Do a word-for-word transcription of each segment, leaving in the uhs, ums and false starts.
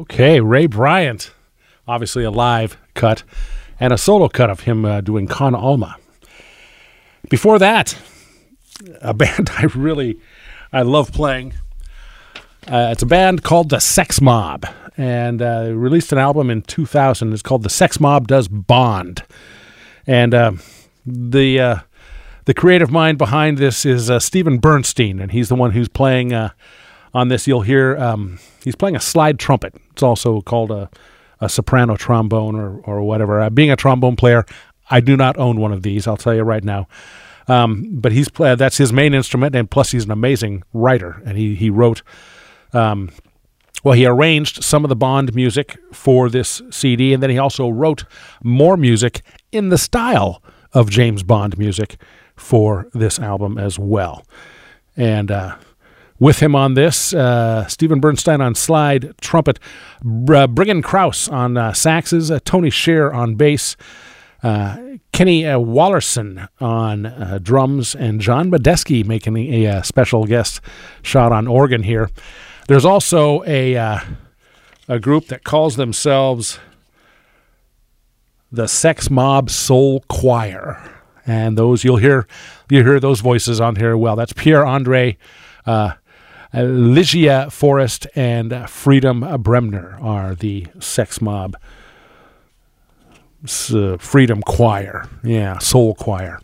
Okay, Ray Bryant, obviously a live cut, and a solo cut of him uh, doing Con Alma. Before that, a band I really, I love playing. Uh, it's a band called the Sex Mob, and uh, they released an album in two thousand. It's called The Sex Mob Does Bond. And uh, the uh, the creative mind behind this is uh, Steven Bernstein, and he's the one who's playing uh, on this. You'll hear um, he's playing a slide trumpet. It's also called a, a soprano trombone or, or whatever. Uh, being a trombone player, I do not own one of these, I'll tell you right now. Um, but he's uh, that's his main instrument, and plus he's an amazing writer. And he, he wrote, um, well, he arranged some of the Bond music for this C D, and then he also wrote more music in the style of James Bond music for this album as well. And uh, with him on this, uh, Steven Bernstein on slide trumpet, Br- Brigham Krause on uh, saxes, uh, Tony Scher on bass, uh, Kenny uh, Wallerson on uh, drums, and John Medeski making a, a special guest shot on organ here. There's also a uh, a group that calls themselves the Sex Mob Soul Choir, and those you'll hear you hear those voices on here. Well, that's Pierre Andre, uh, Ligia Forrest, and uh, Freedom Bremner are the Sex Mob uh, Freedom Choir, yeah, Soul Choir.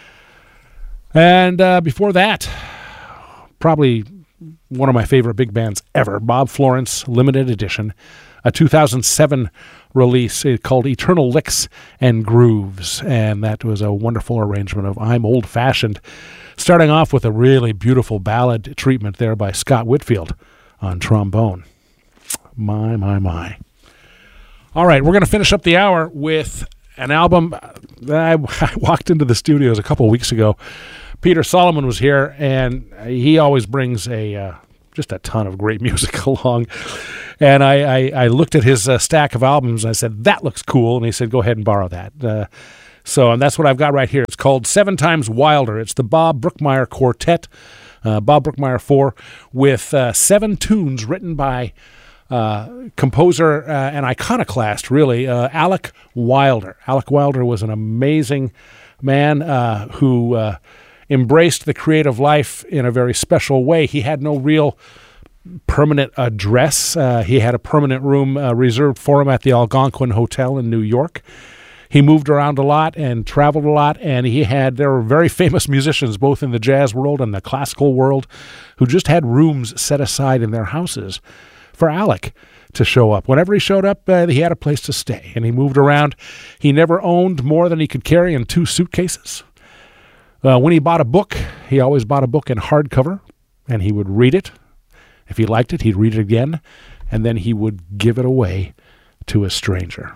And uh, before that, probably one of my favorite big bands ever, Bob Florence, limited edition, a two thousand seven release called Eternal Licks and Grooves, and that was a wonderful arrangement of I'm Old Fashioned, starting off with a really beautiful ballad treatment there by Scott Whitfield on trombone. My, my, my. All right, we're going to finish up the hour with an album that I, I walked into the studios a couple of weeks ago. Peter Solomon was here, and he always brings a uh, just a ton of great music along. And I, I, I looked at his uh, stack of albums, and I said, that looks cool. And he said, go ahead and borrow that. Uh, so, and that's what I've got right here. It's called Seven Times Wilder. It's the Bob Brookmeyer Quartet, uh, Bob Brookmeyer four, with uh, seven tunes written by uh, composer uh, and iconoclast, really, uh, Alec Wilder. Alec Wilder was an amazing man uh, who uh, embraced the creative life in a very special way. He had no real permanent address. Uh, he had a permanent room uh, reserved for him at the Algonquin Hotel in New York. He moved around a lot and traveled a lot, and he had, there were very famous musicians, both in the jazz world and the classical world, who just had rooms set aside in their houses for Alec to show up. Whenever he showed up, uh, he had a place to stay, and he moved around. He never owned more than he could carry in two suitcases. Uh, when he bought a book, he always bought a book in hardcover, and he would read it. If he liked it, he'd read it again, and then he would give it away to a stranger.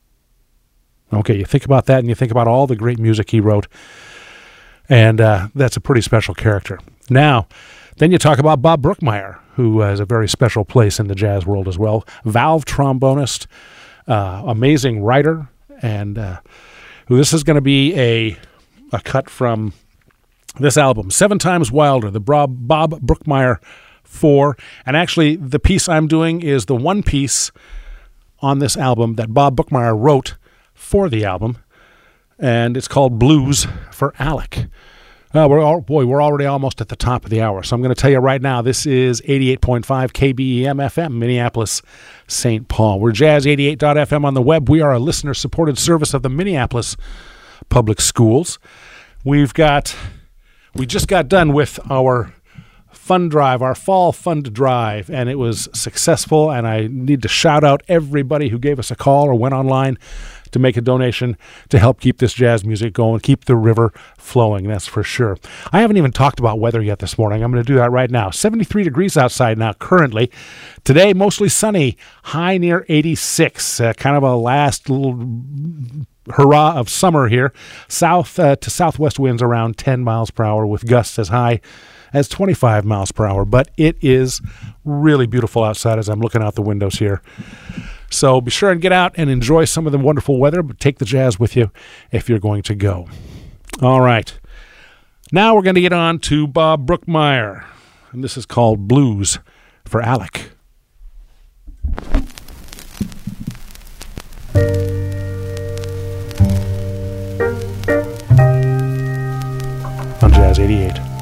Okay, you think about that, and you think about all the great music he wrote, and uh, that's a pretty special character. Now, then you talk about Bob Brookmeyer, who has a very special place in the jazz world as well. Valve trombonist, uh, amazing writer, and uh, this is going to be a a cut from this album, Seven Times Wilder, the Bob, Bob Brookmeyer four. And actually, the piece I'm doing is the one piece on this album that Bob Brookmeyer wrote for the album, and it's called Blues for Alec. Uh, we're all, boy, we're already almost at the top of the hour, so I'm going to tell you right now, this is eighty-eight point five K B E M F M, Minneapolis, Saint Paul. We're Jazz eighty-eight dot F M on the web. We are a listener-supported service of the Minneapolis Public Schools. We've got, we just got done with our fund drive, our fall fund drive, and it was successful, and I need to shout out everybody who gave us a call or went online to make a donation to help keep this jazz music going, keep the river flowing, that's for sure. I haven't even talked about weather yet this morning. I'm going to do that right now. seventy-three degrees outside now currently. Today, mostly sunny, high near eighty-six, uh, kind of a last little hurrah of summer here. South uh, to southwest winds around ten miles per hour with gusts as high as twenty-five miles per hour. But it is really beautiful outside as I'm looking out the windows here. So be sure and get out and enjoy some of the wonderful weather, but take the jazz with you if you're going to go. All right. Now we're going to get on to Bob Brookmeyer, and this is called Blues for Alec. eighty-eight.